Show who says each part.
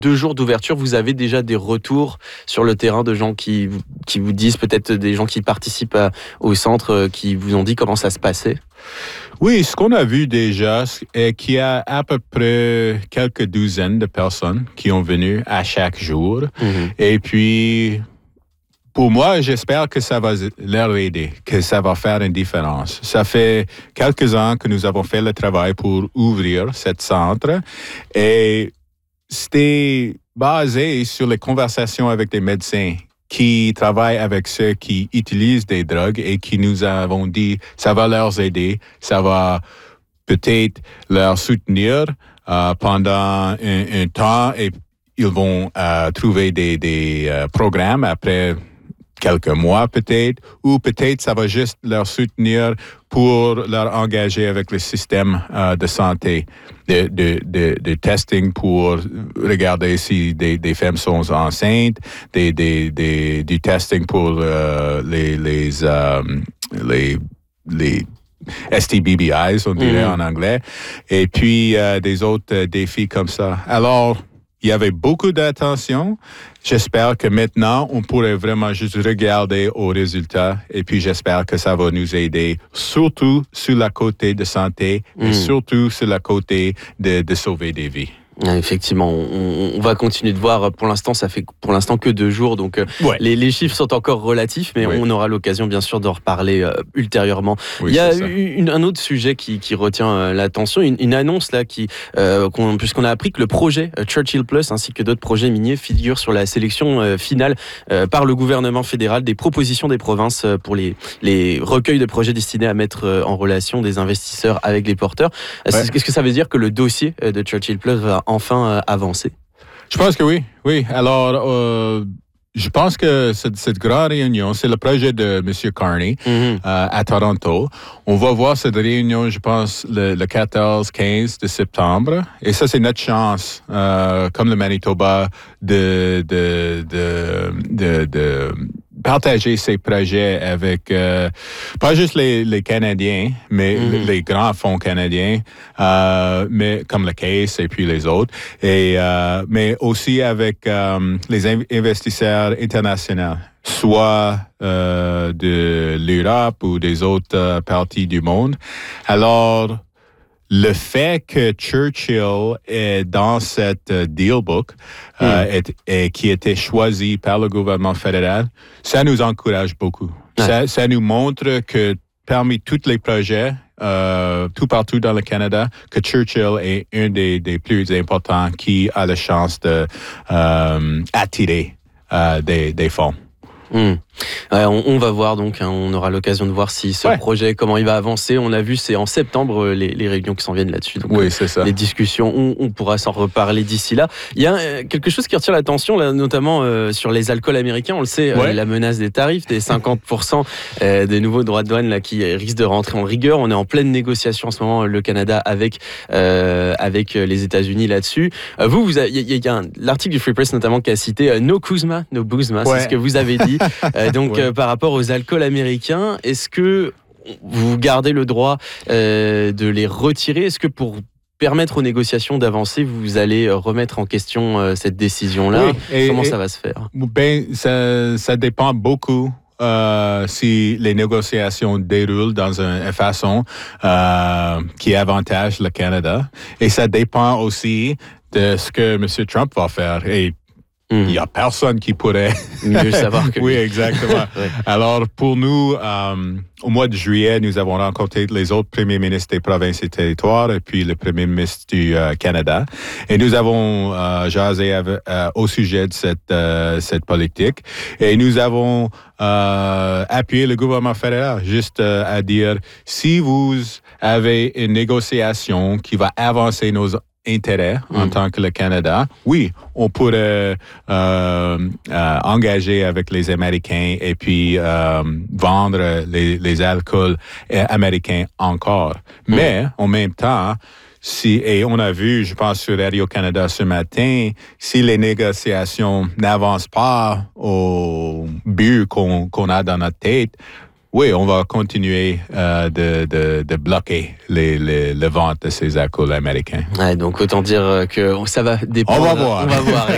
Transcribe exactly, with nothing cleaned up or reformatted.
Speaker 1: deux jours d'ouverture, vous avez déjà des retours sur le terrain de gens qui, qui vous disent, peut-être des gens qui participent à, au centre, qui vous ont dit comment ça se passait?
Speaker 2: Oui, ce qu'on a vu déjà est qu'il y a à peu près quelques douzaines de personnes qui ont venu à chaque jour. Mm-hmm. Et puis, pour moi, j'espère que ça va leur aider, que ça va faire une différence. Ça fait quelques ans que nous avons fait le travail pour ouvrir ce centre et c'était basé sur les conversations avec des médecins qui travaillent avec ceux qui utilisent des drogues et qui nous avons dit ça va leur aider, ça va peut-être leur soutenir euh, pendant un, un temps et ils vont euh, trouver des, des euh, programmes après quelques mois peut-être, ou peut-être ça va juste leur soutenir pour leur engager avec le système euh, de santé, de, de, de, de testing pour regarder si des, des femmes sont enceintes, des, des, des, du testing pour euh, les, les, euh, les, les S T B B Is, on dirait mmh. en anglais, et puis euh, des autres euh, défis comme ça. Alors, il y avait beaucoup d'attention. J'espère que maintenant, on pourrait vraiment juste regarder aux résultats et puis j'espère que ça va nous aider, surtout sur la côté de santé mmh. et surtout sur la côté de, de sauver des vies.
Speaker 1: Effectivement, on, on va continuer de voir. Pour l'instant, ça fait pour l'instant que deux jours, donc ouais. les, les chiffres sont encore relatifs, mais ouais. on aura l'occasion, bien sûr, d'en reparler euh, ultérieurement. Oui, il y a une, un autre sujet qui, qui retient euh, l'attention, une, une annonce là, qui, euh, qu'on, puisqu'on a appris que le projet euh, Churchill Plus ainsi que d'autres projets miniers figurent sur la sélection euh, finale euh, par le gouvernement fédéral des propositions des provinces euh, pour les, les recueils de projets destinés à mettre euh, en relation des investisseurs avec les porteurs. Ouais. Est-ce que ça veut dire que le dossier euh, de Churchill Plus va enfin euh, avancer?
Speaker 2: Je pense que oui, oui. Alors, euh, je pense que cette, cette grande réunion, c'est le projet de M. Carney mm-hmm. euh, à Toronto. On va voir cette réunion, je pense, le, le quatorze quinze de septembre. Et ça, c'est notre chance, euh, comme le Manitoba, de, de, de, de, de partager ces projets avec euh, pas juste les, les Canadiens, mais mm-hmm. les grands fonds canadiens, euh, mais comme le Case et puis les autres, et euh, mais aussi avec euh, les investisseurs internationaux, soit euh, de l'Europe ou des autres euh, parties du monde. Alors, le fait que Churchill est dans cette uh, deal book mm. euh, est, et qui était choisi par le gouvernement fédéral, ça nous encourage beaucoup. Ouais. Ça, ça nous montre que parmi tous les projets, euh, tout partout dans le Canada, que Churchill est un des, des plus importants qui a la chance de euh, attirer euh, des, des fonds.
Speaker 1: Mmh. Ouais, on, on va voir donc, hein, on aura l'occasion de voir si ce ouais. projet, comment il va avancer. On a vu, c'est en septembre les, les réunions qui s'en viennent là-dessus. Donc,
Speaker 2: oui, c'est ça.
Speaker 1: Les discussions, on, on pourra s'en reparler d'ici là. Il y a euh, quelque chose qui retient l'attention, là, notamment euh, sur les alcools américains. On le sait, ouais. euh, la menace des tarifs, des cinquante pour cent euh, des nouveaux droits de douane là, qui risquent de rentrer en rigueur. On est en pleine négociation en ce moment, le Canada avec, euh, avec les États-Unis là-dessus. Euh, vous, il y, y, y a un, l'article du Free Press notamment qui a cité euh, No Kuzma, No Boozma, ouais. c'est ce que vous avez dit. euh, donc, ouais. euh, par rapport aux alcools américains, est-ce que vous gardez le droit euh, de les retirer? Est-ce que pour permettre aux négociations d'avancer, vous allez remettre en question euh, cette décision-là? Oui, et, Comment et, ça va se faire?
Speaker 2: Ben, ça, ça dépend beaucoup. Euh, si les négociations déroulent dans une, une façon euh, qui avantage le Canada. Et ça dépend aussi de ce que M. Trump va faire. Et il n'y a personne qui pourrait
Speaker 1: mieux savoir que
Speaker 2: oui, exactement. ouais. Alors, pour nous, euh, au mois de juillet, nous avons rencontré les autres premiers ministres des provinces et territoires et puis le premier ministre du euh, Canada. Et nous avons euh, jasé avec, euh, au sujet de cette, euh, cette politique. Et nous avons euh, appuyé le gouvernement fédéral juste euh, à dire, si vous avez une négociation qui va avancer nos intérêt en mmh. tant que le Canada, oui, on pourrait euh, euh, engager avec les Américains et puis euh, vendre les, les alcools américains encore. Mmh. Mais en même temps, si, et on a vu, je pense, sur Radio-Canada ce matin, si les négociations n'avancent pas au but qu'on, qu'on a dans notre tête, oui, on va continuer euh, de, de, de bloquer les, les, les ventes de ces alcools américains.
Speaker 1: Ouais, donc autant dire que ça va dépendre.
Speaker 2: On va voir.
Speaker 1: On va voir.